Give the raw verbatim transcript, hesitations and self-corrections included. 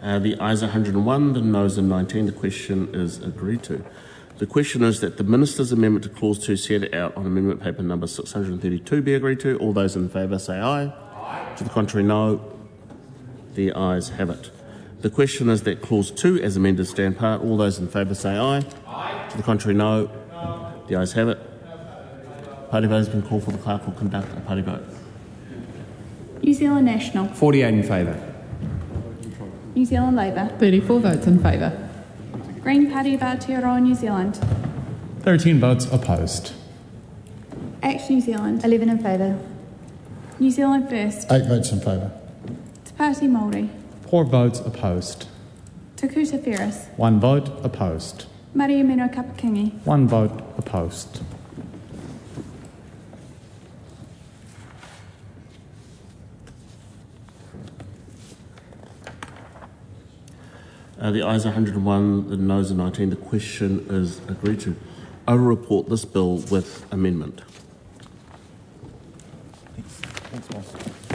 Uh, the ayes are one hundred and one, the noes are nineteen. The question is agreed to. The question is that the Minister's amendment to Clause two set out on amendment paper number six hundred thirty-two be agreed to. All those in favour say aye. Aye. To the contrary, no. The ayes have it. The question is that Clause two as amended stand part. All those in favour say aye. Aye. To the contrary, no. No. The ayes have it. Party vote has been called for. The clerk will conduct a party vote. New Zealand National. forty-eight in favour. New Zealand Labour. thirty-four votes in favour. Green Party of Aotearoa New Zealand. thirteen votes opposed. Act New Zealand. eleven in favour. New Zealand First. Eight votes in favour. Te Pāti Māori. Four votes opposed. Te Kuta Whereas. One vote opposed. Maria Mino Kapakingi. One vote opposed. Uh, the ayes are one hundred and one, the noes are nineteen. The question is agreed to. I will report this bill with amendment.